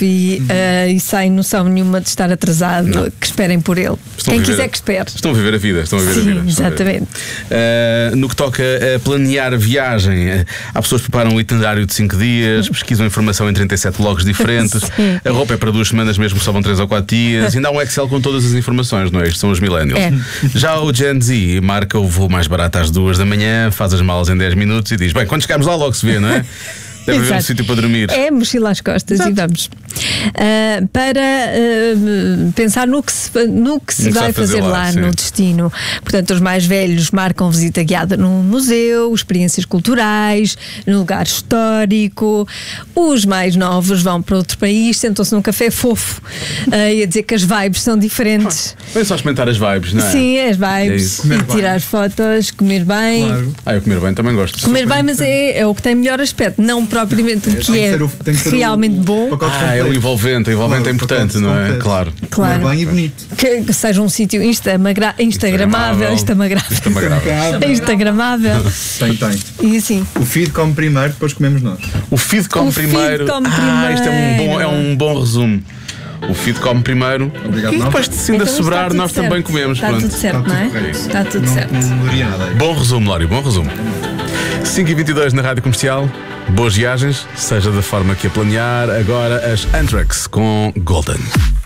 e sem noção nenhuma de estar atrasado, que esperem por ele. Quem quiser que espere. Estão a viver a vida. Sim, exatamente. No que toca a planear a viagem, há pessoas que preparam um itinerário de 5 dias, pesquisam informação em 37 blogs diferentes. Sim. A roupa é para 2 semanas, mesmo que só vão 3 ou 4 dias. Ainda há um Excel com todas as informações, não é? Estes são os millennials. Já o Gen Z marca o voo mais barato às 2 da manhã, faz as malas em 10 minutos e diz: bem, quando chegarmos lá logo se vê, não é? Deve haver um sítio para dormir. É mochila às costas. Exato. E vamos para pensar no que se vai fazer lá no destino. Portanto, os mais velhos marcam visita guiada num museu, experiências culturais, num lugar histórico. Os mais novos vão para outro país, sentam-se num café fofo e a dizer que as vibes são diferentes. Vem só experimentar as vibes, não é? Sim, as vibes. E tirar fotos, comer bem. Claro. Eu comer bem também gosto. Comer bem, mas é o que tem melhor aspecto, não propriamente o que é realmente bom. É o envolvente. O envolvente é importante, não é? Claro. Comer bem e bonito. Que seja um sítio instagramável. Tem. E assim. O feed come primeiro, depois comemos nós. O feed come primeiro. Isto é um bom resumo. O feed come primeiro. Obrigado, e depois de ainda então, sobrar, nós também comemos. Está tudo certo, não é? Está tudo certo. Bom resumo, Lório, bom resumo. 5h22 na Rádio Comercial. Boas viagens, seja da forma que a planear. Agora as Anthrax com Golden.